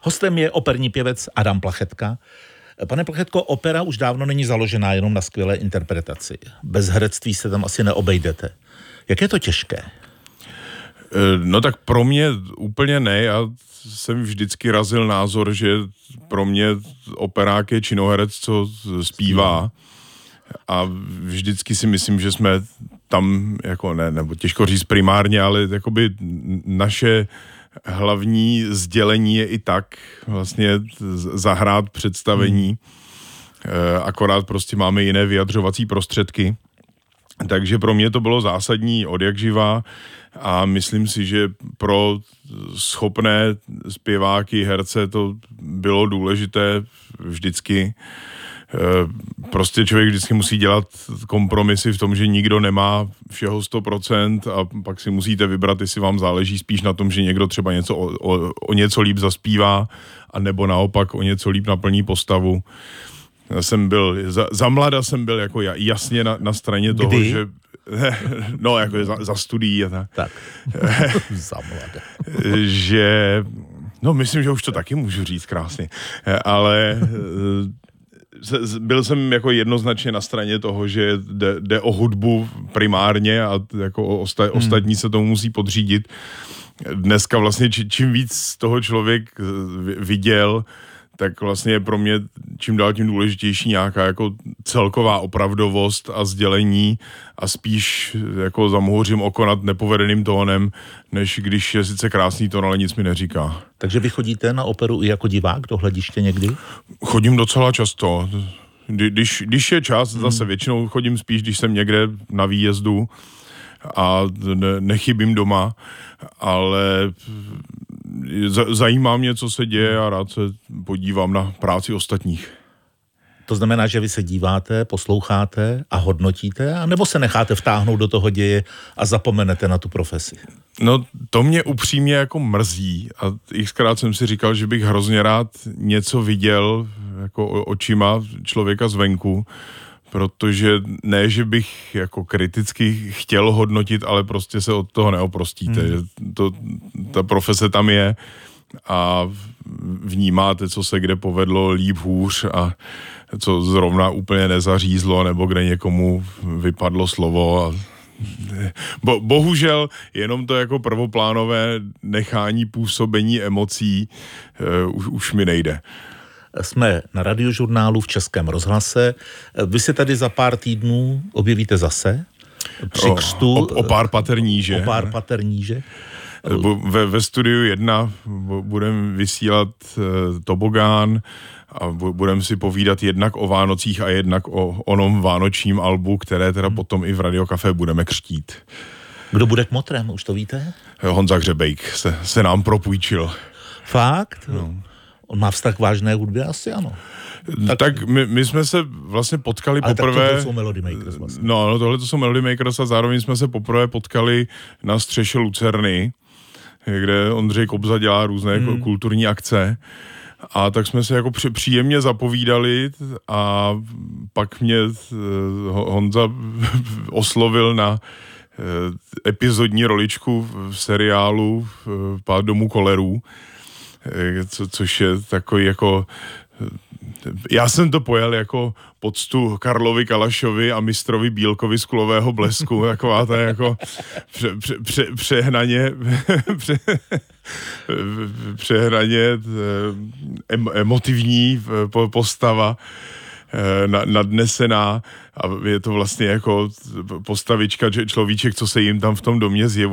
Hostem je operní pěvec Adam Plachetka. Pane Plachetko, opera už dávno není založená jenom na skvělé interpretaci. Bez herectví se tam asi neobejdete. Jak je to těžké? No tak pro mě úplně ne. Já jsem vždycky razil názor, že pro mě operák je činoherec, co zpívá. A vždycky si myslím, že jsme tam, jako ne, nebo těžko říct primárně, ale jakoby naše hlavní sdělení je i tak vlastně zahrát představení, akorát prostě máme jiné vyjadřovací prostředky. Takže pro mě to bylo zásadní odjakživa a myslím si, že pro schopné zpěváky, herce to bylo důležité vždycky. Prostě člověk vždycky musí dělat kompromisy v tom, že nikdo nemá všeho 100% a pak si musíte vybrat, jestli vám záleží spíš na tom, že někdo třeba něco o něco líp zaspívá, a nebo naopak o něco líp naplní postavu. Já jsem byl, za mlada jsem byl jako jasně na straně toho, Kdy? že no, jako za studií a tak. Za mlada. Že, no myslím, že už to taky můžu říct krásně, ale byl jsem jako jednoznačně na straně toho, že jde o hudbu primárně a jako ostatní se tomu musí podřídit. Dneska vlastně čím víc toho člověk viděl, tak vlastně je pro mě čím dál tím důležitější nějaká jako celková opravdovost a sdělení a spíš jako zamhouřím oko nad nepovedeným tónem, než když je sice krásný tón, ale nic mi neříká. Takže vy chodíte na operu i jako divák do hlediště někdy? Chodím docela často. Když je čas, zase většinou chodím spíš, když jsem někde na výjezdu a nechybím doma, ale zajímá mě, co se děje a rád se podívám na práci ostatních. To znamená, že vy se díváte, posloucháte a hodnotíte, anebo se necháte vtáhnout do toho děje a zapomenete na tu profesi? No, to mě upřímně jako mrzí a xkrát jsem si říkal, že bych hrozně rád něco viděl jako očima člověka zvenku, protože ne, že bych jako kriticky chtěl hodnotit, ale prostě se od toho neoprostíte. Ta profese tam je a vnímáte, co se kde povedlo líp hůř a co zrovna úplně nezařízlo, nebo kde někomu vypadlo slovo. A bohužel jenom to jako prvoplánové nechání působení emocí už mi nejde. Jsme na Radiožurnálu v Českém rozhlase. Vy se tady za pár týdnů objevíte zase při křtu. O pár pater níže. O pár pater níže. Ve studiu 1 budeme vysílat Tobogán a budeme si povídat jednak o Vánocích a jednak o onom vánočním albu, které teda potom i v Radio Café budeme křtít. Kdo bude kmotrem, už to víte? Honza Hřebejk se nám propůjčil. Fakt? No. On má vztah k vážné hudbě? Asi ano. Tak my jsme se vlastně potkali poprvé. Tak to jsou Melody Makers vlastně. No, tohle to jsou Melody Makers a zároveň jsme se poprvé potkali na střeše Lucerny, kde Ondřej Kobza dělá různé kulturní akce. A tak jsme se jako příjemně zapovídali a pak mě Honza oslovil na epizodní roličku v seriálu Pád domů kolerů, což je takový jako... Já jsem to pojal jako poctu Karlovi Kalašovi a mistrovi Bílkovi z Kulového blesku, taková ta jako přehnaně emotivní postava, nadnesená a je to vlastně jako postavička, človíček, co se jim tam v tom domě zjevuje.